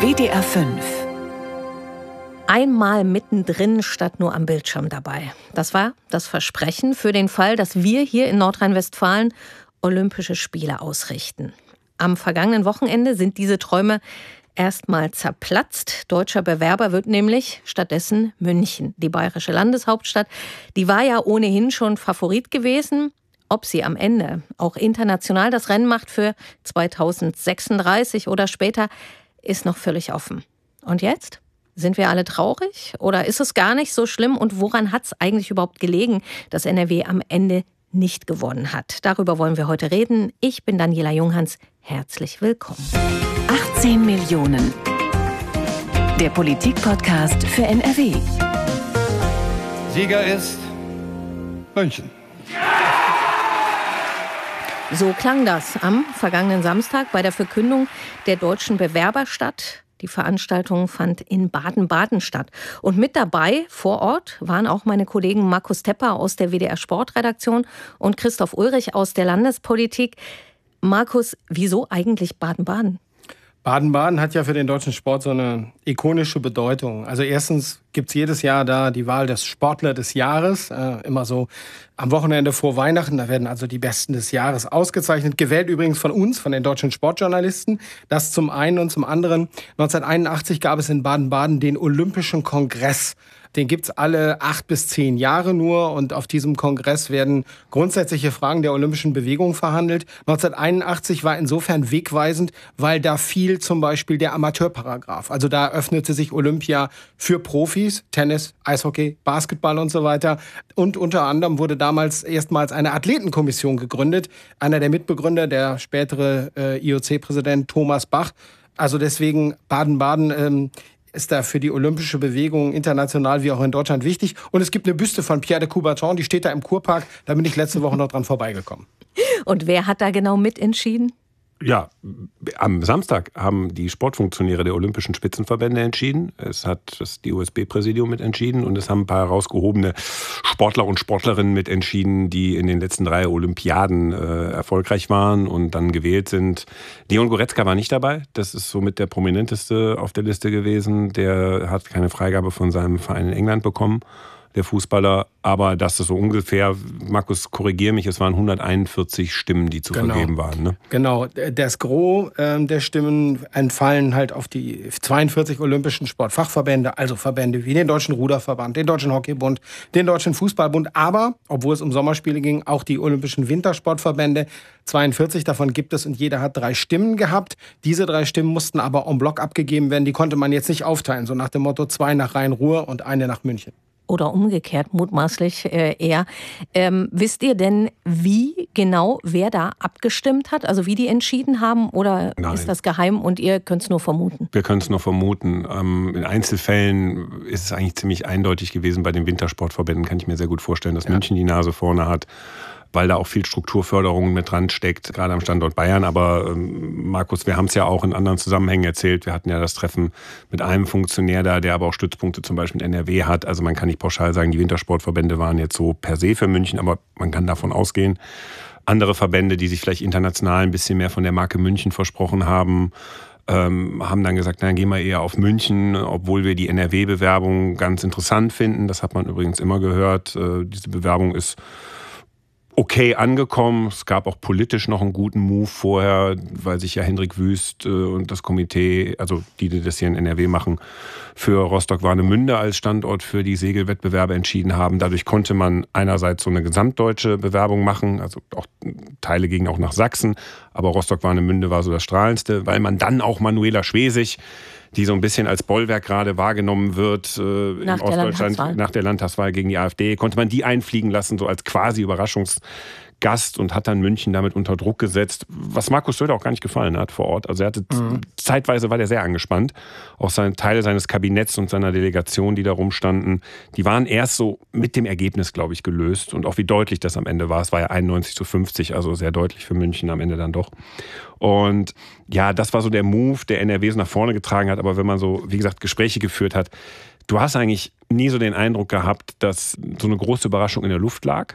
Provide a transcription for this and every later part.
WDR 5. Einmal mittendrin statt nur am Bildschirm dabei. Das war das Versprechen für den Fall, dass wir hier in Nordrhein-Westfalen Olympische Spiele ausrichten. Am vergangenen Wochenende sind diese Träume erstmal zerplatzt. Deutscher Bewerber wird nämlich stattdessen München. Die bayerische Landeshauptstadt, die war ja ohnehin schon Favorit gewesen. Ob sie am Ende auch international das Rennen macht für 2036 oder später, ist noch völlig offen. Und jetzt? Sind wir alle traurig oder ist es gar nicht so schlimm? Und woran hat es eigentlich überhaupt gelegen, dass NRW am Ende nicht gewonnen hat? Darüber wollen wir heute reden. Ich bin Daniela Junghans. Herzlich willkommen. 18 Millionen. Der Politik-Podcast für NRW. Sieger ist München. So klang das am vergangenen Samstag bei der Verkündung der deutschen Bewerber statt. Die Veranstaltung fand in Baden-Baden statt. Und mit dabei vor Ort waren auch meine Kollegen Markus Tepper aus der WDR Sportredaktion und Christoph Ulrich aus der Landespolitik. Markus, wieso eigentlich Baden-Baden? Baden-Baden hat ja für den deutschen Sport so eine ikonische Bedeutung. Also erstens gibt es jedes Jahr da die Wahl des Sportler des Jahres, immer so am Wochenende vor Weihnachten. Da werden also die Besten des Jahres ausgezeichnet, gewählt übrigens von uns, von den deutschen Sportjournalisten. Das zum einen und zum anderen. 1981 gab es in Baden-Baden den Olympischen Kongress. Den gibt's alle 8 bis 10 Jahre nur und auf diesem Kongress werden grundsätzliche Fragen der olympischen Bewegung verhandelt. 1981 war insofern wegweisend, weil da fiel zum Beispiel der Amateurparagraph. Also da öffnete sich Olympia für Profis, Tennis, Eishockey, Basketball und so weiter. Und unter anderem wurde damals erstmals eine Athletenkommission gegründet. Einer der Mitbegründer, der spätere IOC-Präsident Thomas Bach. Also deswegen Baden-Baden ist da für die olympische Bewegung international wie auch in Deutschland wichtig. Und es gibt eine Büste von Pierre de Coubertin, die steht da im Kurpark. Da bin ich letzte Woche noch dran vorbeigekommen. Und wer hat da genau mitentschieden? Ja, am Samstag haben die Sportfunktionäre der Olympischen Spitzenverbände entschieden. Es hat das DOSB-Präsidium mitentschieden und es haben ein paar herausgehobene Sportler und Sportlerinnen mitentschieden, die in den letzten 3 Olympiaden erfolgreich waren und dann gewählt sind. Leon Goretzka war nicht dabei. Das ist somit der prominenteste auf der Liste gewesen. Der hat keine Freigabe von seinem Verein in England bekommen, der Fußballer. Aber das ist so ungefähr, Markus, korrigier mich, es waren 141 Stimmen, die zu vergeben waren. Ne? Genau, das Gros der Stimmen entfallen halt auf die 42 olympischen Sportfachverbände, also Verbände wie den Deutschen Ruderverband, den Deutschen Hockeybund, den Deutschen Fußballbund, aber, obwohl es um Sommerspiele ging, auch die Olympischen Wintersportverbände. 42 davon gibt es und jeder hat 3 Stimmen gehabt. Diese 3 Stimmen mussten aber en bloc abgegeben werden, die konnte man jetzt nicht aufteilen, so nach dem Motto 2 nach Rhein-Ruhr und 1 nach München. Oder umgekehrt, mutmaßlich eher. Wisst ihr denn, wie genau, wer da abgestimmt hat? Also wie die entschieden haben? Oder Nein. Ist das geheim und ihr könnt es nur vermuten? Wir können es nur vermuten. In Einzelfällen ist es eigentlich ziemlich eindeutig gewesen. Bei den Wintersportverbänden kann ich mir sehr gut vorstellen, dass München die Nase vorne hat, weil da auch viel Strukturförderung mit dran steckt, gerade am Standort Bayern. Aber Markus, wir haben es ja auch in anderen Zusammenhängen erzählt. Wir hatten ja das Treffen mit einem Funktionär da, der aber auch Stützpunkte zum Beispiel in NRW hat. Also man kann nicht pauschal sagen, die Wintersportverbände waren jetzt so per se für München, aber man kann davon ausgehen. Andere Verbände, die sich vielleicht international ein bisschen mehr von der Marke München versprochen haben, haben dann gesagt, na, gehen wir eher auf München, obwohl wir die NRW-Bewerbung ganz interessant finden. Das hat man übrigens immer gehört. Diese Bewerbung ist okay angekommen. Es gab auch politisch noch einen guten Move vorher, weil sich ja Hendrik Wüst und das Komitee, also die das hier in NRW machen, für Rostock-Warnemünde als Standort für die Segelwettbewerbe entschieden haben. Dadurch konnte man einerseits so eine gesamtdeutsche Bewerbung machen, also auch Teile gingen auch nach Sachsen, aber Rostock-Warnemünde war so das Strahlendste, weil man dann auch Manuela Schwesig, die so ein bisschen als Bollwerk gerade wahrgenommen wird in Ostdeutschland nach der Landtagswahl gegen die AfD, konnte man die einfliegen lassen, so als quasi Überraschungsgast und hat dann München damit unter Druck gesetzt, was Markus Söder auch gar nicht gefallen hat vor Ort. Also er hatte zeitweise war der sehr angespannt. Auch Teile seines Kabinetts und seiner Delegation, die da rumstanden, die waren erst so mit dem Ergebnis, glaube ich, gelöst. Und auch wie deutlich das am Ende war. Es war ja 91:50, also sehr deutlich für München am Ende dann doch. Und ja, das war so der Move, der NRW so nach vorne getragen hat. Aber wenn man so, wie gesagt, Gespräche geführt hat, du hast eigentlich nie so den Eindruck gehabt, dass so eine große Überraschung in der Luft lag.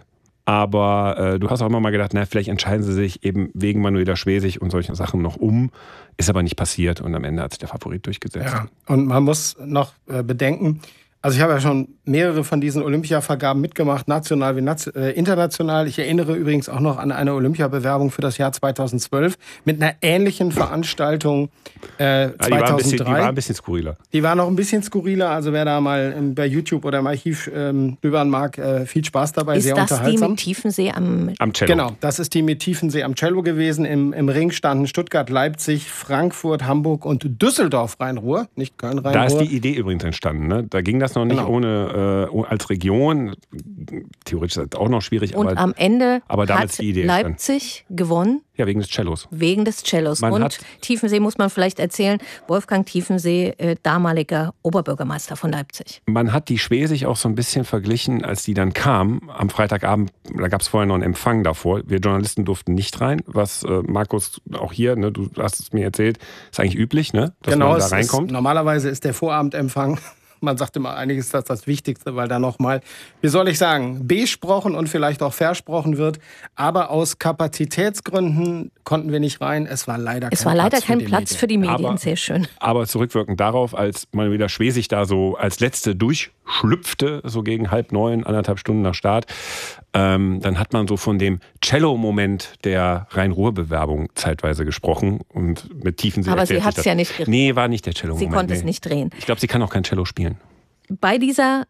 Aber du hast auch immer mal gedacht, vielleicht entscheiden sie sich eben wegen Manuela Schwesig und solchen Sachen noch um. Ist aber nicht passiert und am Ende hat sich der Favorit durchgesetzt. Ja, und man muss noch bedenken, also ich habe ja schon mehrere von diesen Olympiavergaben mitgemacht, national wie international. Ich erinnere übrigens auch noch an eine Olympiabewerbung für das Jahr 2012 mit einer ähnlichen Veranstaltung 2003. Die war ein bisschen skurriler. Die war noch ein bisschen skurriler, also wer da mal bei YouTube oder im Archiv rübern mag, viel Spaß dabei, ist sehr unterhaltsam. Ist das die mit Tiefensee am Cello? Genau, das ist die mit Tiefensee am Cello gewesen. Im Ring standen Stuttgart, Leipzig, Frankfurt, Hamburg und Düsseldorf Rhein-Ruhr, nicht Köln Rhein-Ruhr. Da ist die Idee übrigens entstanden. Ne? Da ging das noch nicht ohne als Region. Theoretisch ist das auch noch schwierig. Und am Ende aber hat die Idee Leipzig gewonnen. Ja, wegen des Cellos. Wegen des Cellos. Und Tiefensee muss man vielleicht erzählen, Wolfgang Tiefensee, damaliger Oberbürgermeister von Leipzig. Man hat die Schwesig auch so ein bisschen verglichen, als die dann kam, am Freitagabend, da gab es vorher noch einen Empfang davor. Wir Journalisten durften nicht rein, was Markus auch hier, ne, du hast es mir erzählt, ist eigentlich üblich, ne, dass man da reinkommt. Normalerweise ist der Vorabendempfang, man sagt immer, eigentlich ist das Wichtigste, weil da nochmal, wie soll ich sagen, besprochen und vielleicht auch versprochen wird. Aber aus Kapazitätsgründen konnten wir nicht rein. Es war leider kein Platz für die Medien. Sehr schön. Aber zurückwirkend darauf, als man wieder Schwesig da so als Letzte durchschlüpfte, so gegen 8:30, 1,5 Stunden nach Start, dann hat man so von dem Cello-Moment der Rhein-Ruhr-Bewerbung zeitweise gesprochen und mit Tiefensee. Aber sie hat es ja nicht Nee, war nicht der Cello-Moment. Sie konnte es nicht drehen. Ich glaube, sie kann auch kein Cello spielen. Bei dieser